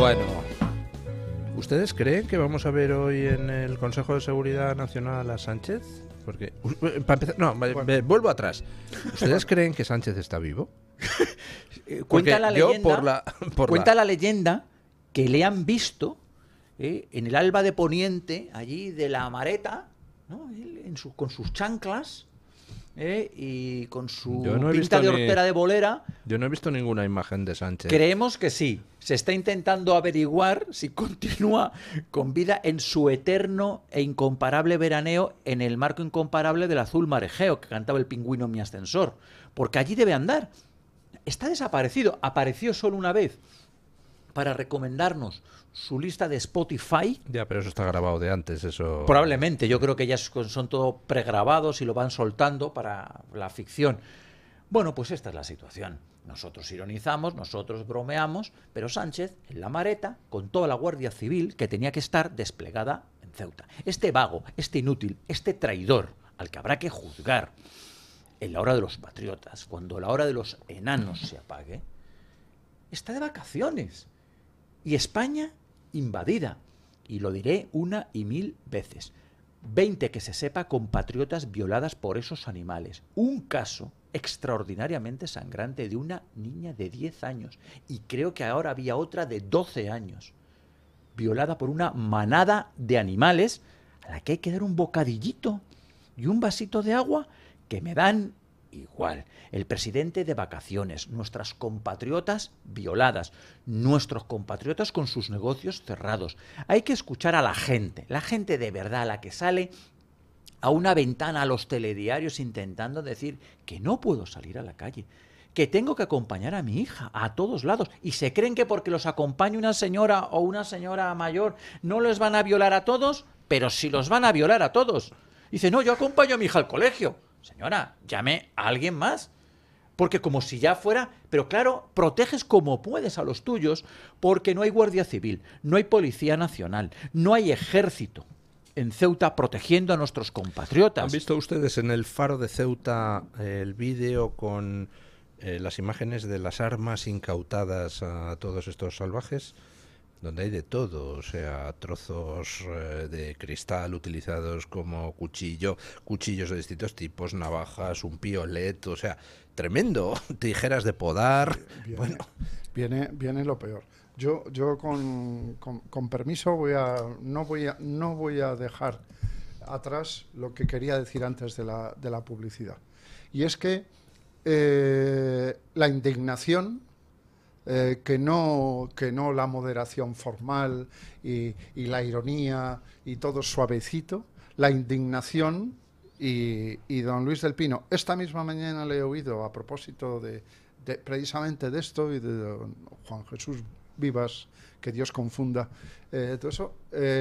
Bueno, ¿ustedes creen que vamos a ver hoy en el Consejo de Seguridad Nacional a Sánchez? Porque, para empezar, no, vuelvo atrás. ¿Ustedes creen que Sánchez está vivo? Cuenta la leyenda, cuenta la leyenda que le han visto en el alba de Poniente, allí de la Mareta, ¿no? Él, con sus chanclas y con su pinta de hortera de bolera. Yo no he visto ninguna imagen de Sánchez. Creemos que sí. Se está intentando averiguar si continúa con vida en su eterno e incomparable veraneo en el marco incomparable del azul marejeo que cantaba el pingüino en mi ascensor. Porque allí debe andar. Está desaparecido. Apareció solo una vez para recomendarnos su lista de Spotify. Ya, pero eso está grabado de antes, eso... Probablemente. Yo creo que ya son todo pregrabados y lo van soltando para la ficción. Bueno, pues esta es la situación. Nosotros ironizamos, nosotros bromeamos, pero Sánchez, en la Mareta, con toda la Guardia Civil que tenía que estar desplegada en Ceuta. Este vago, este inútil, este traidor, al que habrá que juzgar en la hora de los patriotas, cuando la hora de los enanos se apague, está de vacaciones. Y España invadida. Y lo diré una y mil veces. 20 que se sepa compatriotas violadas por esos animales. Un caso extraordinariamente sangrante de una niña de 10 años. Y creo que ahora había otra de 12 años. Violada por una manada de animales a la que hay que dar un bocadillito y un vasito de agua que me dan igual. El presidente de vacaciones, nuestras compatriotas violadas, nuestros compatriotas con sus negocios cerrados. Hay que escuchar a la gente de verdad, la que sale a una ventana a los telediarios intentando decir que no puedo salir a la calle, que tengo que acompañar a mi hija a todos lados, y se creen que porque los acompañe una señora o una señora mayor no les van a violar a todos, pero sí los van a violar a todos. Dice, no, yo acompaño a mi hija al colegio. Señora, llame a alguien más. Porque como si ya fuera... Pero claro, proteges como puedes a los tuyos porque no hay Guardia Civil, no hay Policía Nacional, no hay Ejército en Ceuta protegiendo a nuestros compatriotas. ¿Han visto ustedes en el Faro de Ceuta el vídeo con las imágenes de las armas incautadas a todos estos salvajes? Donde hay de todo, o sea, trozos de cristal utilizados como cuchillos de distintos tipos, navajas, un piolet, o sea, tremendo, tijeras de podar. Viene lo peor. Yo con permiso no voy a dejar atrás lo que quería decir antes de la publicidad. Y es que la indignación, que no la moderación formal y la ironía y todo suavecito, la indignación y don Luis del Pino. Esta misma mañana le he oído a propósito de precisamente de esto y de don Juan Jesús Vivas, que Dios confunda todo eso.